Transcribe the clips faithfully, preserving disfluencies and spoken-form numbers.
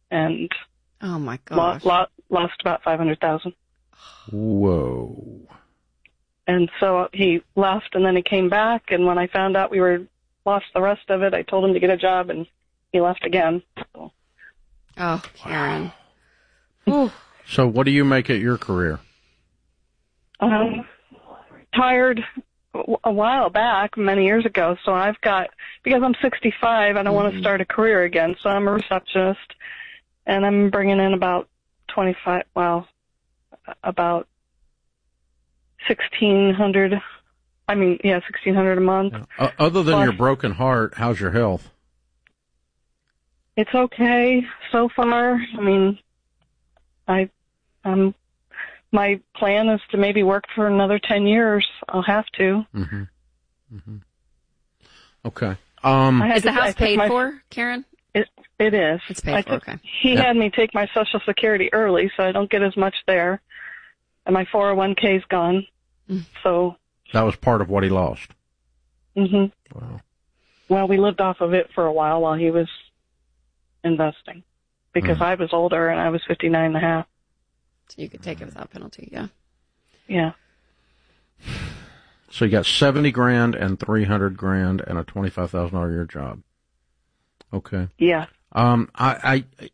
and oh my gosh, lo- lo- lost about five hundred thousand. Whoa. And so he left, and then he came back, and when I found out we were lost the rest of it, I told him to get a job, and he left again. So. Oh, Karen. Wow. So what do you make at your career? Um, retired a while back, many years ago, so I've got, because I'm sixty-five, I don't mm-hmm. want to start a career again, so I'm a receptionist, and I'm bringing in about twenty-five, well, about sixteen hundred, I mean, yeah, sixteen hundred a month. Uh, other than Plus, your broken heart, how's your health? It's okay so far. I mean, I, um, my plan is to maybe work for another ten years. I'll have to. Mm-hmm. Mm-hmm. Okay. Um, is the to, house paid my, for, Karen? It, it is. It's paid I for, took, okay. He yeah. had me take my Social Security early, so I don't get as much there. And my four oh one k's gone. Mm. So that was part of what he lost. Mm-hmm. Wow. Well, we lived off of it for a while while he was investing, because mm. I was older and I was fifty-nine and a half. So you could take it without penalty, yeah. Yeah. So you got seventy grand and three hundred grand and a twenty-five thousand dollars a year job. Okay. Yeah. Um, I, I,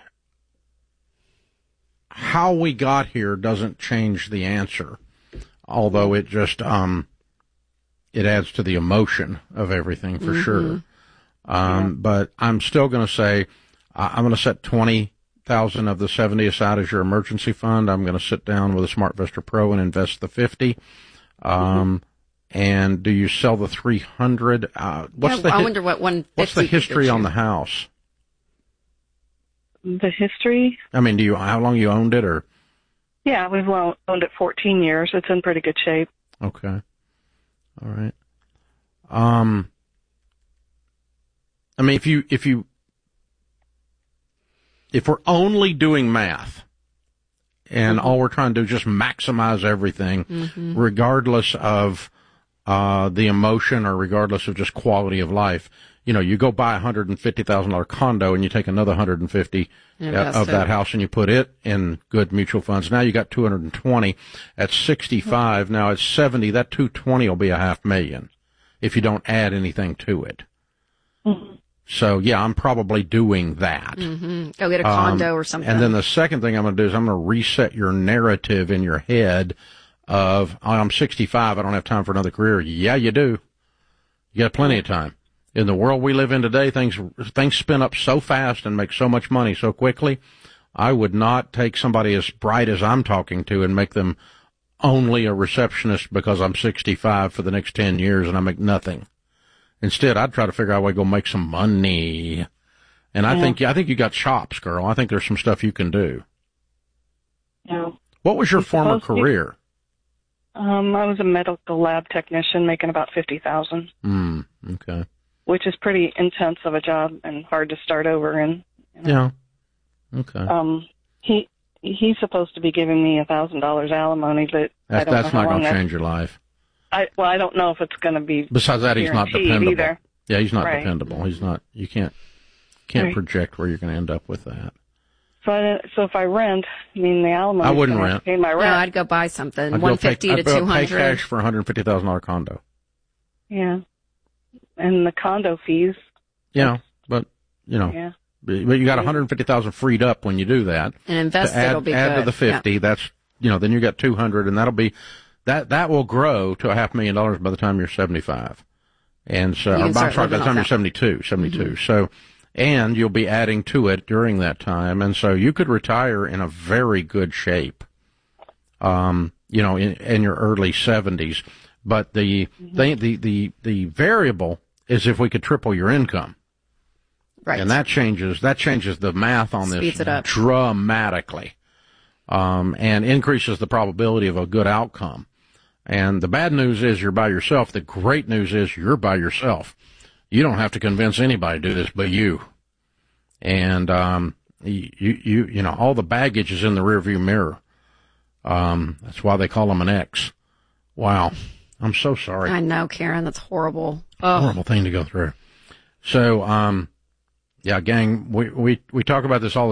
how we got here doesn't change the answer, although it just, um, it adds to the emotion of everything for mm-hmm. sure. Um, yeah. But I'm still going to say, uh, I'm going to set twenty thousand of the seventy aside as your emergency fund. I'm going to sit down with a SmartVestor Pro and invest the fifty. Um, mm-hmm. And do you sell the three hundred? Uh, what's yeah, the I hi- wonder what one fifty. What's the history on the house? The history? I mean, do you, how long you owned it, or? Yeah, we've owned it fourteen years. It's in pretty good shape. Okay. All right. Um, I mean, if you, if you, if we're only doing math and mm-hmm. all we're trying to do is just maximize everything, mm-hmm. regardless of, uh, the emotion or regardless of just quality of life, you know, you go buy a one hundred fifty thousand dollars condo and you take another one hundred fifty uh, of that house and you put it in good mutual funds. Now you got two hundred twenty at sixty-five. Mm-hmm. Now at seventy, that two hundred twenty will be a half million if you don't add anything to it. Mm-hmm. So yeah, I'm probably doing that. Mm-hmm. Go get a condo um, or something. And then the second thing I'm going to do is I'm going to reset your narrative in your head of, oh, I'm sixty-five, I don't have time for another career. Yeah, you do. You got plenty of time. In the world we live in today, things things spin up so fast and make so much money so quickly. I would not take somebody as bright as I'm talking to and make them only a receptionist because I'm sixty-five for the next ten years and I make nothing. Instead, I'd try to figure out a way to go make some money. And I yeah. think I think you got chops, girl. I think there's some stuff you can do. Yeah. What was your former career? Um, I was a medical lab technician making about fifty thousand dollars. Mm, okay. Which is pretty intense of a job and hard to start over in. You know. Yeah. Okay. Um, he he's supposed to be giving me a thousand dollars alimony, but that's, I don't that's know not going to that, change your life. I well, I don't know if it's going to be. Besides that, he's not dependable. Either. Yeah, he's not right. dependable. He's not. You can't can't right. project where you're going to end up with that. So, I, so if I rent, I mean the alimony. I wouldn't rent. Pay my rent. No, I'd go buy something. I'd one fifty pay, to two hundred. I'd pay cash for a hundred fifty thousand dollar condo. Yeah, and the condo fees. Yeah, but you know, yeah. but you got one hundred fifty thousand freed up when you do that. And invest add, it'll be add good. to the fifty. Yeah. That's you know, then you got two hundred, and that'll be that that will grow to a half million dollars by the time you're seventy-five. And so, or, I'm sorry, by the time you're seventy-two, seventy-two. Mm-hmm. So, and you'll be adding to it during that time, and so you could retire in a very good shape. Um, you know, in, in your early seventies. But the, mm-hmm. the the the the variable is if we could triple your income. Right. And that changes, that changes the math on Speeds this it up. dramatically, um, and increases the probability of a good outcome. And the bad news is you're by yourself. The great news is you're by yourself. You don't have to convince anybody to do this but you. And, um, you, you, you know, all the baggage is in the rearview mirror. Um, that's why they call them an X. Wow. I'm so sorry. I know, Karen. That's horrible. Oh. Horrible thing to go through. So, um, yeah, gang, we, we, we talk about this all the